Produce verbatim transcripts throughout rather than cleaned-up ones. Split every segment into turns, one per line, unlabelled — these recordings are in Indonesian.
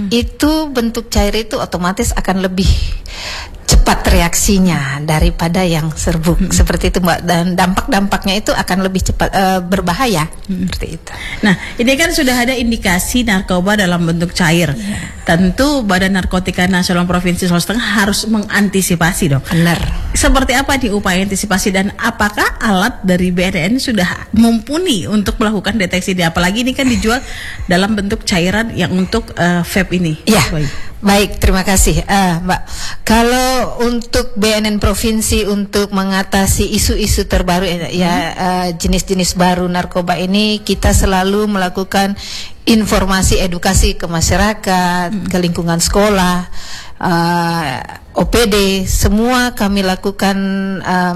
Itu bentuk cair itu otomatis akan lebih cepat reaksinya daripada yang serbuk, hmm. seperti itu Mbak, dan dampak-dampaknya itu akan lebih cepat uh, berbahaya, hmm. seperti itu.
Nah, ini kan sudah ada indikasi narkoba dalam bentuk cair. Yeah. Tentu Badan Narkotika Nasional Provinsi Sulawesi Tengah harus mengantisipasi dong.
Benar.
Seperti apa nih upaya antisipasi dan apakah alat dari B N N sudah mumpuni untuk melakukan deteksi ini? Apalagi ini kan dijual dalam bentuk cairan yang untuk uh, vape ini.
Ya, baik. Baik, terima kasih uh, Mbak. Kalau untuk B N N Provinsi untuk mengatasi isu-isu terbaru ya, uh, jenis-jenis baru narkoba ini, kita selalu melakukan informasi edukasi ke masyarakat, hmm. ke lingkungan sekolah, uh, O P D, semua kami lakukan uh,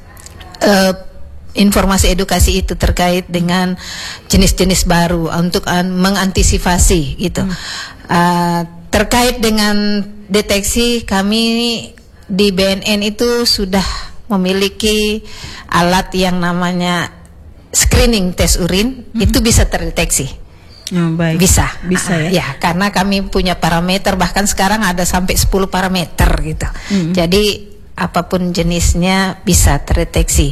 uh, informasi edukasi itu terkait dengan jenis-jenis baru untuk uh, mengantisipasi gitu. Hmm. Uh, terkait dengan deteksi, kami di B N N itu sudah memiliki alat yang namanya screening tes urin, hmm. itu bisa terdeteksi.
Oh, baik.
Bisa,
bisa ya.
Uh, ya, karena kami punya parameter, bahkan sekarang ada sampai sepuluh parameter gitu. Hmm. Jadi apapun jenisnya bisa terdeteksi.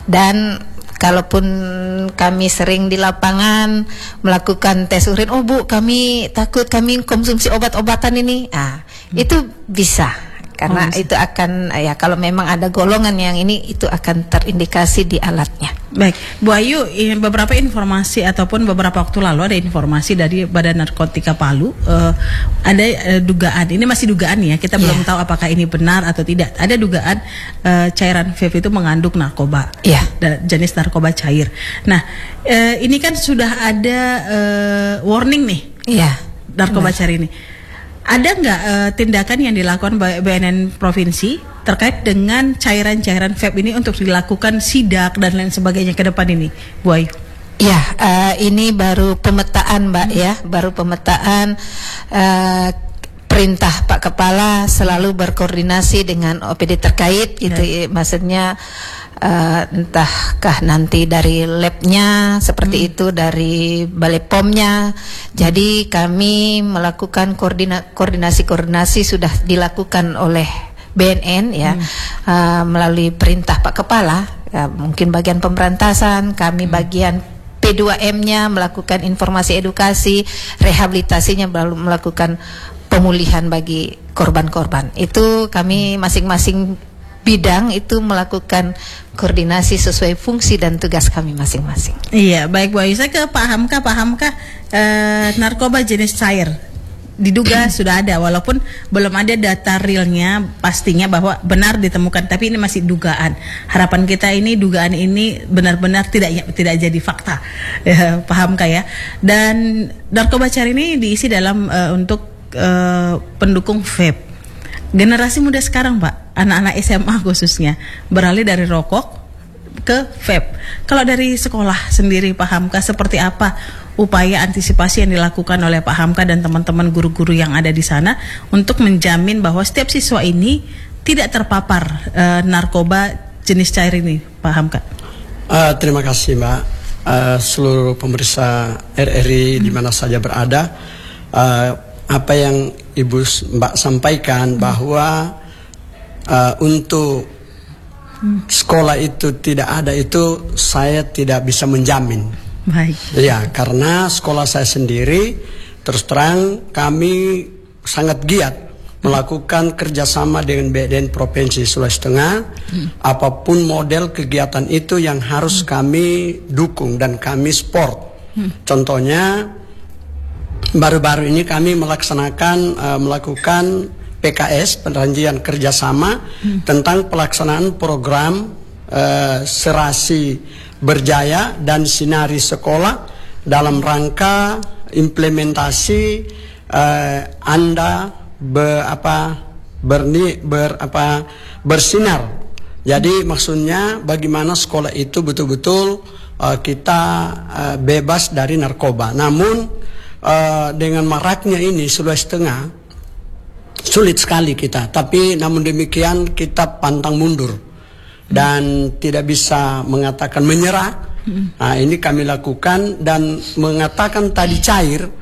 Dan kalaupun kami sering di lapangan melakukan tes urin, oh Bu, kami takut kami konsumsi obat-obatan ini, ah hmm. itu bisa, karena oh, itu akan ya kalau memang ada golongan yang ini, itu akan terindikasi di alatnya.
Baik, Bu Ayu, beberapa informasi ataupun beberapa waktu lalu ada informasi dari Badan Narkotika Palu, uh, ada uh, dugaan, ini masih dugaan ya, kita yeah. belum tahu apakah ini benar atau tidak. Ada dugaan uh, cairan vape itu mengandung narkoba,
yeah.
jenis narkoba cair. Nah, uh, ini kan sudah ada uh, warning nih,
yeah.
narkoba cair ini. Ada nggak uh, tindakan yang dilakukan B N N Provinsi terkait dengan cairan-cairan vape ini untuk dilakukan sidak dan lain sebagainya ke depan ini, Bu Ayu?
Ya, uh, ini baru pemetaan Mbak, hmm. ya, baru pemetaan. Uh, perintah Pak Kepala selalu berkoordinasi dengan O P D terkait, gitu, ya. Maksudnya uh, entahkah nanti dari labnya seperti hmm. itu, dari Balai Pomnya. Jadi kami melakukan koordina koordinasi-koordinasi sudah dilakukan oleh B N N ya, hmm. uh, melalui perintah Pak Kepala, ya, mungkin bagian pemberantasan, kami hmm. bagian P dua M-nya melakukan informasi edukasi, rehabilitasinya baru melakukan pemulihan bagi korban-korban. Itu kami masing-masing bidang itu melakukan koordinasi sesuai fungsi dan tugas kami masing-masing.
Iya, baik Bu Ayu. Saya ke Pak Hamka, Pak Hamka, eh, narkoba jenis cair diduga sudah ada, walaupun belum ada data realnya pastinya bahwa benar ditemukan, tapi ini masih dugaan. Harapan kita ini dugaan ini benar-benar tidak tidak jadi fakta, ya, paham kah ya? Dan narkoba cair ini diisi dalam uh, untuk uh, pendukung vape. Generasi muda sekarang, Pak, anak-anak S M A khususnya beralih dari rokok ke vape. Kalau dari sekolah sendiri, Pak Hamka, seperti apa upaya antisipasi yang dilakukan oleh Pak Hamka dan teman-teman guru-guru yang ada di sana untuk menjamin bahwa setiap siswa ini tidak terpapar uh, narkoba jenis cair ini, Pak Hamka?
Uh, terima kasih Mbak. Uh, seluruh pemirsa R R I hmm. di mana saja berada, uh, apa yang Ibu Mbak sampaikan hmm. bahwa uh, untuk hmm. sekolah itu tidak ada, itu saya tidak bisa menjamin.
Baik.
Ya, karena sekolah saya sendiri terus terang kami sangat giat melakukan kerjasama dengan B N N Provinsi Sulawesi Tengah. Hmm. Apapun model kegiatan itu yang harus hmm. kami dukung dan kami support. Hmm. Contohnya baru-baru ini kami melaksanakan uh, melakukan P K S, perjanjian kerjasama hmm. tentang pelaksanaan program uh, serasi berjaya dan sinari sekolah dalam rangka implementasi uh, Anda be, apa, berni, ber, apa, bersinar. Jadi maksudnya bagaimana sekolah itu betul-betul uh, kita uh, bebas dari narkoba. Namun uh, dengan maraknya ini Sulawesi Tengah sulit sekali kita. Tapi namun demikian kita pantang mundur dan tidak bisa mengatakan menyerah. Nah, ini kami lakukan dan mengatakan tadi cair.